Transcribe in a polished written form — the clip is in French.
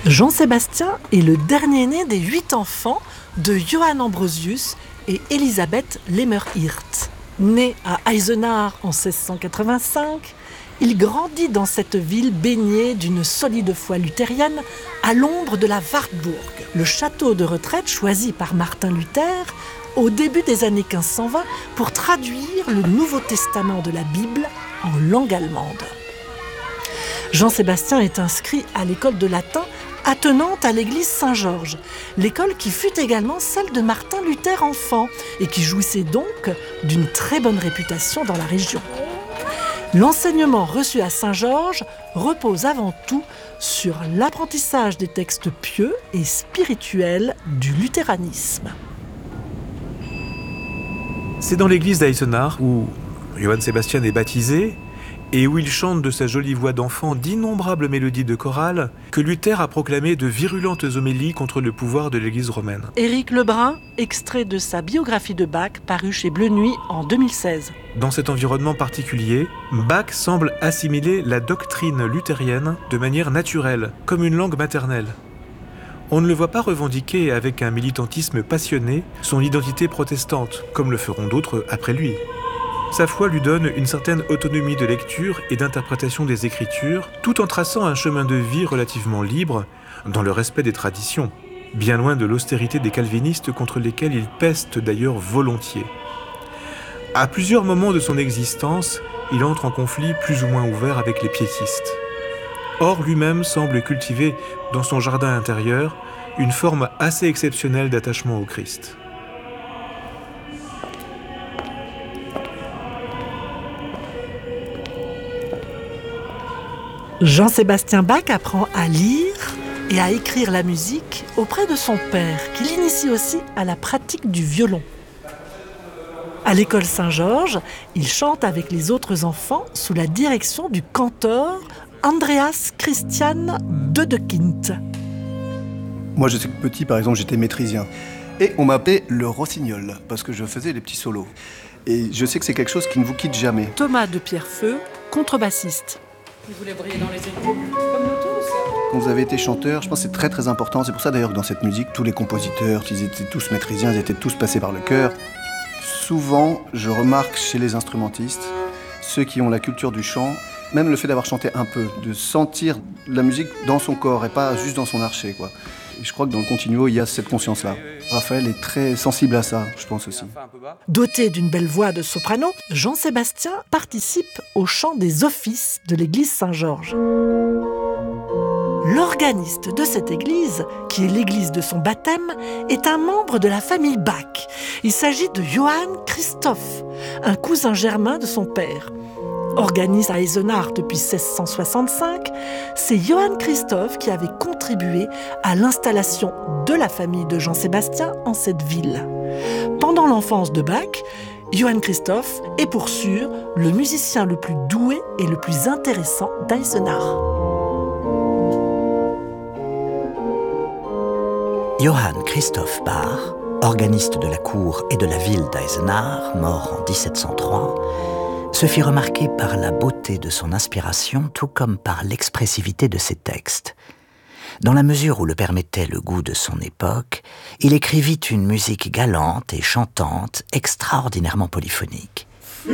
Jean-Sébastien est le dernier-né des 8 enfants de Johann Ambrosius et Elisabeth Lämmerhirt. Né à Eisenach en 1685, il grandit dans cette ville baignée d'une solide foi luthérienne à l'ombre de la Wartburg, le château de retraite choisi par Martin Luther au début des années 1520 pour traduire le Nouveau Testament de la Bible en langue allemande. Jean-Sébastien est inscrit à l'école de latin attenante à l'église Saint-Georges, l'école qui fut également celle de Martin Luther enfant et qui jouissait donc d'une très bonne réputation dans la région. L'enseignement reçu à Saint-Georges repose avant tout sur l'apprentissage des textes pieux et spirituels du luthéranisme. C'est dans l'église d'Eisenach où Johann Sébastien est baptisé et où il chante de sa jolie voix d'enfant d'innombrables mélodies de chorale que Luther a proclamé de virulentes homélies contre le pouvoir de l'église romaine. Éric Lebrun, extrait de sa biographie de Bach, paru chez Bleu Nuit en 2016. Dans cet environnement particulier, Bach semble assimiler la doctrine luthérienne de manière naturelle, comme une langue maternelle. On ne le voit pas revendiquer avec un militantisme passionné son identité protestante, comme le feront d'autres après lui. Sa foi lui donne une certaine autonomie de lecture et d'interprétation des Écritures, tout en traçant un chemin de vie relativement libre, dans le respect des traditions, bien loin de l'austérité des calvinistes contre lesquels il peste d'ailleurs volontiers. À plusieurs moments de son existence, il entre en conflit plus ou moins ouvert avec les piétistes. Or, lui-même semble cultiver, dans son jardin intérieur, une forme assez exceptionnelle d'attachement au Christ. Jean-Sébastien Bach apprend à lire et à écrire la musique auprès de son père, qui l'initie aussi à la pratique du violon. À l'école Saint-Georges, il chante avec les autres enfants sous la direction du cantor Andreas Christian Dedekind. Moi, je sais que petit, par exemple, j'étais maîtrisien. Et on m'appelait le rossignol, parce que je faisais les petits solos. Et je sais que c'est quelque chose qui ne vous quitte jamais. Thomas de Pierrefeu, contrebassiste. Il voulait briller dans les études, comme nous tous. Quand vous avez été chanteur, je pense que c'est très très important. C'est pour ça d'ailleurs que dans cette musique, tous les compositeurs, ils étaient tous maîtrisiens, ils étaient tous passés par le chœur. Souvent, je remarque chez les instrumentistes, ceux qui ont la culture du chant, même le fait d'avoir chanté un peu, de sentir la musique dans son corps et pas juste dans son archet, quoi. Et je crois que dans le continuo, il y a cette conscience-là. Raphaël est très sensible à ça, je pense aussi. Doté d'une belle voix de soprano, Jean-Sébastien participe au chant des offices de l'église Saint-Georges. L'organiste de cette église, qui est l'église de son baptême, est un membre de la famille Bach. Il s'agit de Johann Christoph, un cousin germain de son père. Organiste à Eisenach depuis 1665, c'est Johann Christoph qui avait contribué à l'installation de la famille de Jean-Sébastien en cette ville. Pendant l'enfance de Bach, Johann Christoph est pour sûr le musicien le plus doué et le plus intéressant d'Eisenach. Johann Christoph Bach, organiste de la cour et de la ville d'Eisenach, mort en 1703, se fit remarquer par la beauté de son inspiration, tout comme par l'expressivité de ses textes. Dans la mesure où le permettait le goût de son époque, il écrivit une musique galante et chantante, extraordinairement polyphonique.